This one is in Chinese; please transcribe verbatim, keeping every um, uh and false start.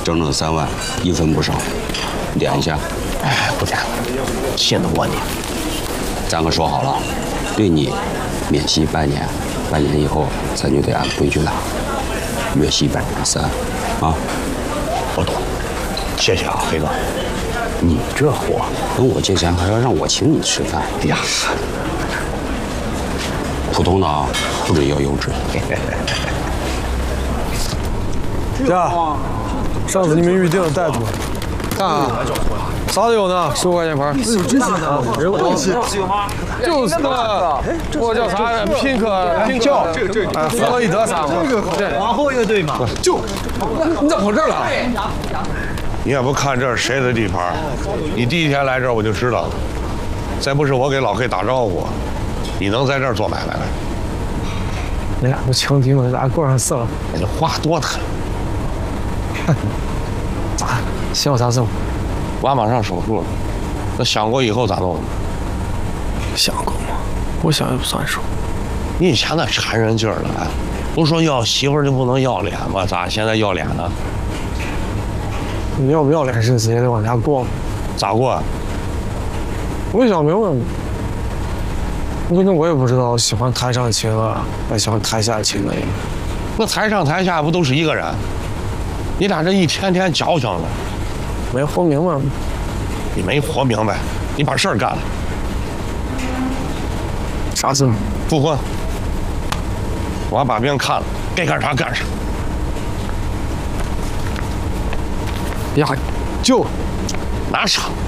整整三万，一分不少，点一下。 哎，不点了，信得过你。 咱可说好了，对你免息半年，半年以后咱就得按规矩来，月息百分之三，啊。 我懂，谢谢啊，黑哥。你这货， 跟我借钱还要让我请你吃饭？ 哎呀， 普通的啊，不准要优质。 呀，上次你们预定的带住，看啊，啥都有呢，十五块钱盘。有这些呢？人我有吗？就是那个，我叫啥？拼客拼教，这个这个，哎，弗洛伊德啥嘛？这个对， 皇后乐队嘛。 就，你咋跑这儿了？ 你也不看这是谁的地盘，你第一天来这儿我就知道了。再不是我给老黑打招呼，你能在这儿做买卖来？ 你俩不强敌吗？咋过上事了？ 你这话多的很。 咋？想要啥事？ 娃马上手术了，那想过以后咋弄？ 想过吗？我想也不算数。 你以前那馋人劲儿了，哎，不说要媳妇儿就不能要脸吗？咋现在要脸呢？ 你要不要脸日子也得往下过。 咋过？ 我想明白了。反正我也不知道喜欢台上的情歌，还喜欢台下的情歌。 那台上台下不都是一个人？你俩这一天天矫情的， 没活明白。 你没活明白，你把事儿干了。 啥事？ 复婚。我把病看了，该干啥干啥。 呀，就拿啥？